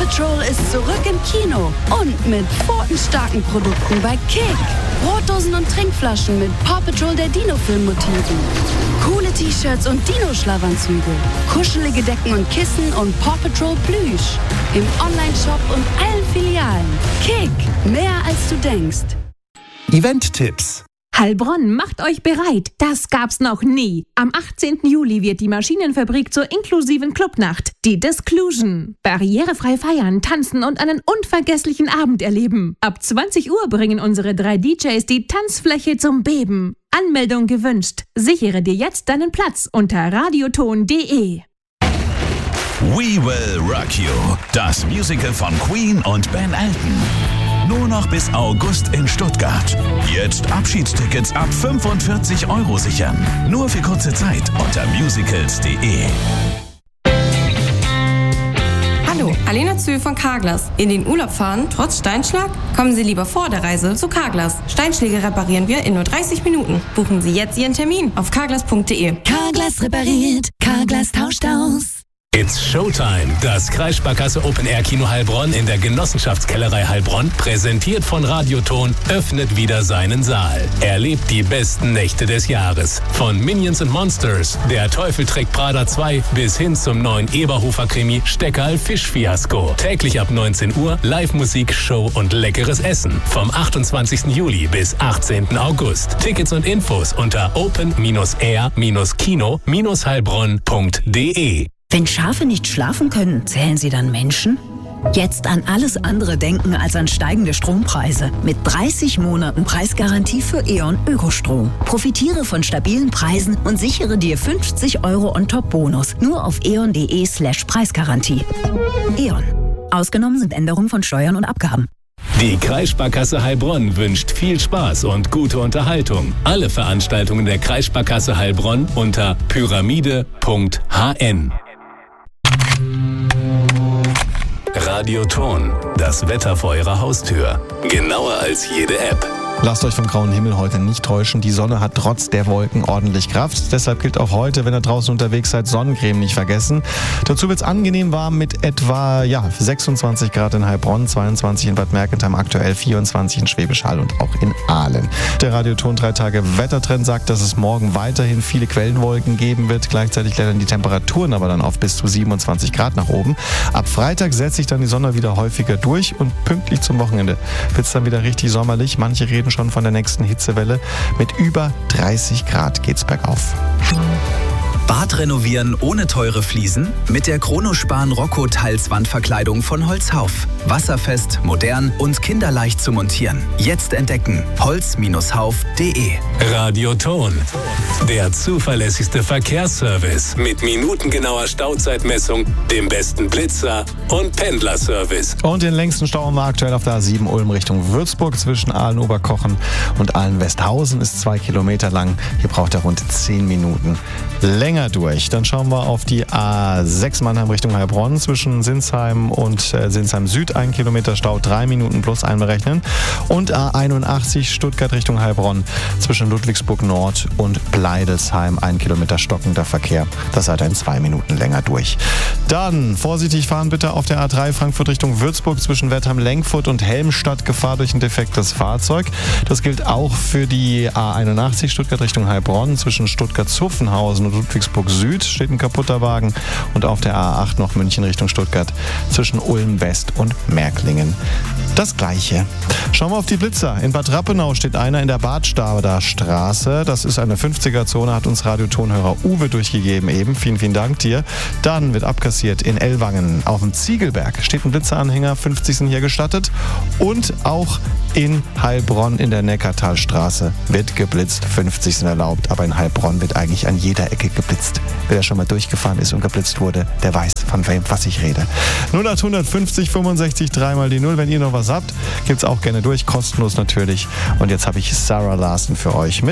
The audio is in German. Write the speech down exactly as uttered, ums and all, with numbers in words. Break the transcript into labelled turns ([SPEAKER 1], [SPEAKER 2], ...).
[SPEAKER 1] Patrol ist zurück im Kino und mit pfotenstarken Produkten bei Kick. Brotdosen und Trinkflaschen mit Paw Patrol der Dino-Film-Motiven. Coole T-Shirts und Dino-Schlafanzüge. Kuschelige Decken und Kissen und Paw Patrol Plüsch. Im Online-Shop und allen Filialen. Kick, mehr als du denkst.
[SPEAKER 2] Event-Tipps.
[SPEAKER 3] Heilbronn, macht euch bereit. Das gab's noch nie. Am achtzehnten Juli wird die Maschinenfabrik zur inklusiven Clubnacht, die Disclusion. Barrierefrei feiern, tanzen und einen unvergesslichen Abend erleben. Ab zwanzig Uhr bringen unsere drei D Js die Tanzfläche zum Beben. Anmeldung gewünscht. Sichere dir jetzt deinen Platz unter radioton punkt de.
[SPEAKER 2] We Will Rock You. Das Musical von Queen und Ben Elton. Nur noch bis August in Stuttgart. Jetzt Abschiedstickets ab fünfundvierzig Euro sichern. Nur für kurze Zeit unter musicals punkt de.
[SPEAKER 4] Hallo, Alena Zöhl von Carglass. In den Urlaub fahren, trotz Steinschlag? Kommen Sie lieber vor der Reise zu Carglass. Steinschläge reparieren wir in nur dreißig Minuten. Buchen Sie jetzt Ihren Termin auf carglass punkt de.
[SPEAKER 5] Carglass repariert, Carglass tauscht aus.
[SPEAKER 6] It's Showtime. Das Kreissparkasse Open Air Kino Heilbronn in der Genossenschaftskellerei Heilbronn, präsentiert von Radioton, öffnet wieder seinen Saal. Erlebt die besten Nächte des Jahres. Von Minions and Monsters, Der Teufel trägt Prada zwei bis hin zum neuen Eberhofer-Krimi Steckerl Fischfiasko. Täglich ab neunzehn Uhr Live-Musik, Show und leckeres Essen. Vom achtundzwanzigsten Juli bis achtzehnten August. Tickets und Infos unter open air kino heilbronn punkt de.
[SPEAKER 5] Wenn Schafe nicht schlafen können, zählen sie dann Menschen? Jetzt an alles andere denken als an steigende Strompreise. Mit dreißig Monaten Preisgarantie für E.ON Ökostrom. Profitiere von stabilen Preisen und sichere dir fünfzig Euro On-Top-Bonus. Nur auf eon punkt de slash Preisgarantie. E.ON. Ausgenommen sind Änderungen von Steuern und Abgaben.
[SPEAKER 6] Die Kreissparkasse Heilbronn wünscht viel Spaß und gute Unterhaltung. Alle Veranstaltungen der Kreissparkasse Heilbronn unter pyramide punkt h n. Radioton, das Wetter vor Ihrer Haustür. Genauer als jede App.
[SPEAKER 7] Lasst euch vom grauen Himmel heute nicht täuschen. Die Sonne hat trotz der Wolken ordentlich Kraft. Deshalb gilt auch heute, wenn ihr draußen unterwegs seid, Sonnencreme nicht vergessen. Dazu wird es angenehm warm mit etwa ja, sechsundzwanzig Grad in Heilbronn, zweiundzwanzig in Bad Mergentheim, aktuell vierundzwanzig in Schwäbisch Hall und auch in Aalen. Der Radioton drei Tage Wettertrend sagt, dass es morgen weiterhin viele Quellenwolken geben wird. Gleichzeitig klettern die Temperaturen aber dann auf bis zu siebenundzwanzig Grad nach oben. Ab Freitag setzt sich dann die Sonne wieder häufiger durch und pünktlich zum Wochenende wird es dann wieder richtig sommerlich. Manche reden schon von der nächsten Hitzewelle. Mit über dreißig Grad geht's bergauf.
[SPEAKER 8] Bad renovieren ohne teure Fliesen? Mit der Chronospan Rocco Teilswandverkleidung von Holzhauf. Wasserfest, modern und kinderleicht zu montieren. Jetzt entdecken. holz Bindestrich hauf punkt de.
[SPEAKER 6] Radioton. Der zuverlässigste Verkehrsservice mit minutengenauer Stauzeitmessung, dem besten Blitzer und Pendlerservice.
[SPEAKER 7] Und den längsten Stau haben wir aktuell auf der A sieben Ulm Richtung Würzburg zwischen Aalen-Oberkochen und Aalen-Westhausen ist zwei Kilometer lang. Hier braucht er rund zehn Minuten länger durch. Dann schauen wir auf die A sechs Mannheim Richtung Heilbronn zwischen Sinsheim und äh, Sinsheim Süd. Ein Kilometer Stau, drei Minuten plus einberechnen. Und A einundachtzig Stuttgart Richtung Heilbronn zwischen Ludwigsburg Nord und Bleidelsheim. Ein Kilometer stockender Verkehr. Das seid ein zwei Minuten länger durch. Dann vorsichtig fahren bitte auf der A drei Frankfurt Richtung Würzburg zwischen Wertheim-Lenkfurt und Helmstadt. Gefahr durch ein defektes Fahrzeug. Das gilt auch für die A einundachtzig Stuttgart Richtung Heilbronn zwischen Stuttgart-Zuffenhausen und Ludwigsburg Süd steht ein kaputter Wagen und auf der A acht noch München Richtung Stuttgart zwischen Ulm West und Märklingen. Das Gleiche. Schauen wir auf die Blitzer. In Bad Rappenau steht einer in der Badstader Straße. Das ist eine fünfziger-Zone, hat uns Radiotonhörer Uwe durchgegeben eben. Vielen, vielen Dank dir. Dann wird abkassiert in Ellwangen. Auf dem Ziegelberg steht ein Blitzeranhänger. fünfzig sind hier gestattet. Und auch in Heilbronn in der Neckartalstraße wird geblitzt. fünfzig sind erlaubt. Aber in Heilbronn wird eigentlich an jeder Ecke geblitzt. Wer schon mal durchgefahren ist und geblitzt wurde, der weiß, von wem, was ich rede. null acht fünfzig fünfundsechzig dreimal die null. Wenn ihr noch was habt, gibt's auch gerne durch. Kostenlos natürlich. Und jetzt habe ich Sarah Larson für euch mit